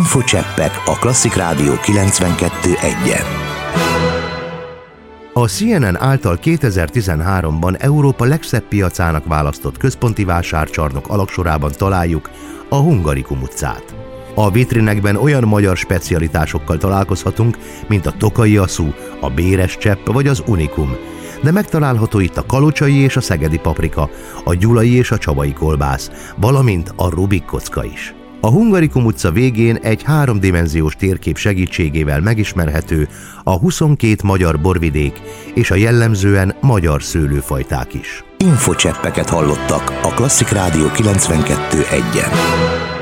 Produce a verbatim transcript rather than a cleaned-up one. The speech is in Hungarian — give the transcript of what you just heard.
Infocseppek a Klasszik Rádió kilencvenkettő egyen. A C N N által kétezer-tizenháromban Európa legszebb piacának választott központi vásárcsarnok alagsorában találjuk a Hungarikum utcát. A vitrinekben olyan magyar specialitásokkal találkozhatunk, mint a tokai aszú, a béres csepp vagy az unikum, de megtalálható itt a kalocsai és a szegedi paprika, a gyulai és a csabai kolbász, valamint a Rubik kocka is. A Hungarikum utca végén egy háromdimenziós térkép segítségével megismerhető a huszonkét magyar borvidék és a jellemzően magyar szőlőfajták is. Infocseppeket hallottak a Klasszik Rádió kilencvenkettő egyen.